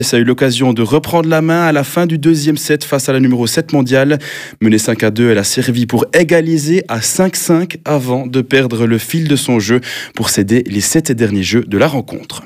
Ça a eu l'occasion de reprendre la main à la fin du deuxième set face à la numéro 7 mondiale. Menée 5-2, elle a servi pour égaliser à 5-5 avant de perdre le fil de son jeu pour céder les 7 derniers jeux de la rencontre.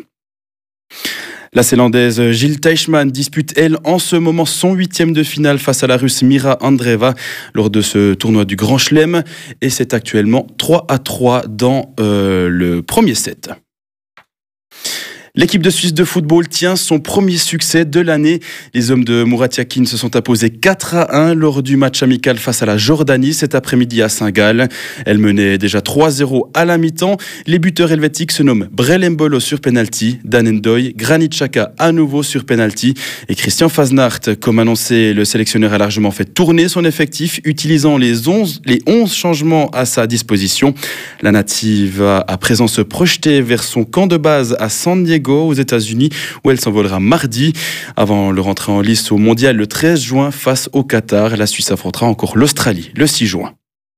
La Zélandaise Jil Teichmann dispute, elle, en ce moment son 8e de finale face à la Russe Mira Andreeva lors de ce tournoi du Grand Chelem. Et c'est actuellement 3-3 dans le premier set. L'équipe de Suisse de football tient son premier succès de l'année. Les hommes de Murat Yakin se sont imposés 4-1 lors du match amical face à la Jordanie cet après-midi à Saint-Gall. Elle menait déjà 3-0 à la mi-temps. Les buteurs helvétiques se nomment Brel Mbolo sur penalty, Dan Ndoye, Granit Xhaka à nouveau sur penalty et Christian Fasnacht. Comme annoncé, le sélectionneur a largement fait tourner son effectif, utilisant les 11 changements à sa disposition. La native va à présent se projeter vers son camp de base à San Diego aux États-Unis où elle s'envolera mardi avant le rentrer en lice au mondial le 13 juin face au Qatar. La Suisse affrontera encore l'Australie le 6 juin.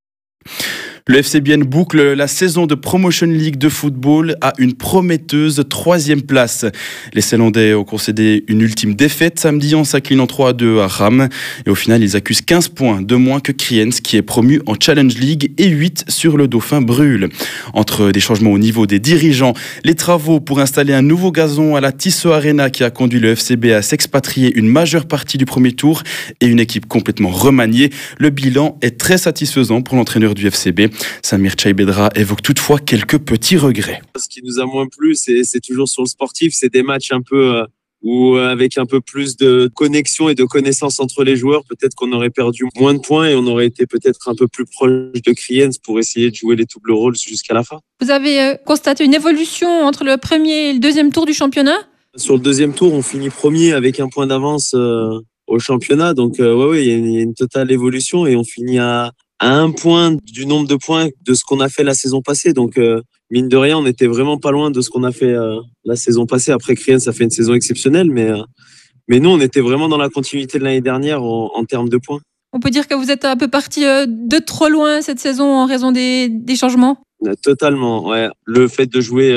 Le FC Bienne boucle la saison de Promotion League de football à une prometteuse 3e place. Les Zélandais ont concédé une ultime défaite samedi en s'inclinant 3-2 à Ram. Et au final, ils accusent 15 points de moins que Kriens qui est promu en Challenge League et 8 sur le Dauphin Brûle. Entre des changements au niveau des dirigeants, les travaux pour installer un nouveau gazon à la Tissot Arena qui a conduit le FCB à s'expatrier une majeure partie du premier tour et une équipe complètement remaniée, le bilan est très satisfaisant pour l'entraîneur du FCB. Samir Chaibedra évoque toutefois quelques petits regrets. Ce qui nous a moins plu, c'est toujours sur le sportif. C'est des matchs un peu où avec un peu plus de connexion et de connaissance entre les joueurs, peut-être qu'on aurait perdu moins de points et on aurait été peut-être un peu plus proche de Kriens pour essayer de jouer les doubles rôles jusqu'à la fin. Vous avez constaté une évolution entre le premier et le deuxième tour du championnat ? Sur le deuxième tour, on finit premier avec un point d'avance au championnat. Donc ouais, il y a une totale évolution et on finit à un point du nombre de points de ce qu'on a fait la saison passée. Donc, mine de rien, on était vraiment pas loin de ce qu'on a fait la saison passée. Après, Kriens, ça fait une saison exceptionnelle, mais nous, on était vraiment dans la continuité de l'année dernière en termes de points. On peut dire que vous êtes un peu parti de trop loin cette saison en raison des changements ? Totalement, ouais. Le fait de jouer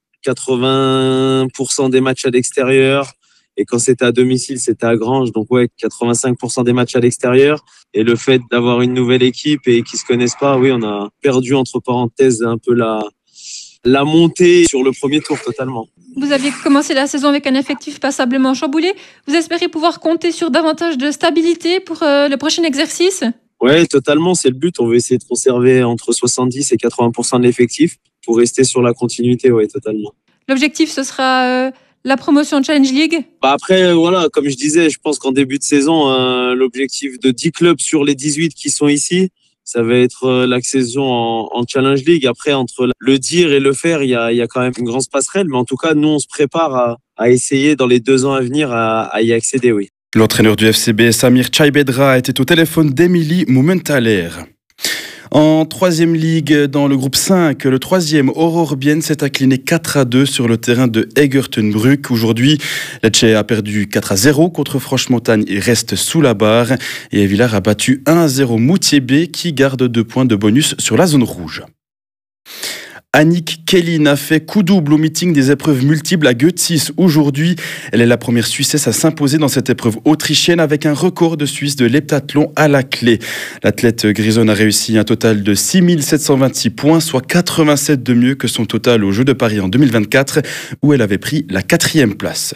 80% des matchs à l'extérieur, et quand c'était à domicile, c'était à Granges. Donc ouais, 85% des matchs à l'extérieur. Et le fait d'avoir une nouvelle équipe et qu'ils se connaissent pas, oui, on a perdu entre parenthèses un peu la montée sur le premier tour totalement. Vous aviez commencé la saison avec un effectif passablement chamboulé. Vous espérez pouvoir compter sur davantage de stabilité pour le prochain exercice ? Ouais, totalement, c'est le but. On veut essayer de conserver entre 70 et 80% de l'effectif pour rester sur la continuité, ouais, totalement. L'objectif, ce sera la promotion Challenge League ? Après, voilà, comme je disais, je pense qu'en début de saison, l'objectif de 10 clubs sur les 18 qui sont ici, ça va être l'accession en Challenge League. Après, entre le dire et le faire, il y a quand même une grande passerelle. Mais en tout cas, nous, on se prépare à essayer dans les 2 ans à venir à y accéder, oui. L'entraîneur du FCB, Samir Chaibedra, était au téléphone d'Emilie Mumenthaler. En 3e ligue, dans le groupe 5, le 3e Aurore Bienne s'est incliné 4-2 sur le terrain de Egertenbruck. Aujourd'hui, Lecce a perdu 4-0 contre Franche-Montagne et reste sous la barre. Et Villars a battu 1-0 Moutier B qui garde 2 points de bonus sur la zone rouge. Annick Kellin a fait coup double au meeting des épreuves multiples à Götzis aujourd'hui. Elle est la première Suissesse à s'imposer dans cette épreuve autrichienne avec un record de Suisse de l'heptathlon à la clé. L'athlète grisonne a réussi un total de 6726 points, soit 87 de mieux que son total aux Jeux de Paris en 2024 où elle avait pris la 4e place.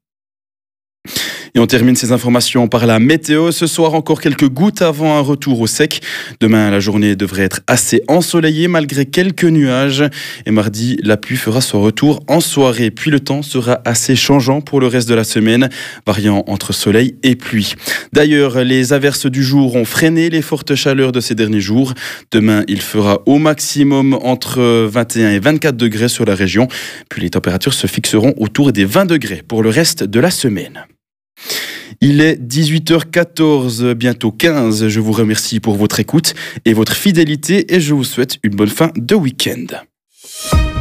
Et on termine ces informations par la météo. Ce soir, encore quelques gouttes avant un retour au sec. Demain, la journée devrait être assez ensoleillée malgré quelques nuages. Et mardi, la pluie fera son retour en soirée. Puis le temps sera assez changeant pour le reste de la semaine, variant entre soleil et pluie. D'ailleurs, les averses du jour ont freiné les fortes chaleurs de ces derniers jours. Demain, il fera au maximum entre 21 et 24 degrés sur la région. Puis les températures se fixeront autour des 20 degrés pour le reste de la semaine. Il est 18h14, bientôt 15. Je vous remercie pour votre écoute et votre fidélité et je vous souhaite une bonne fin de week-end.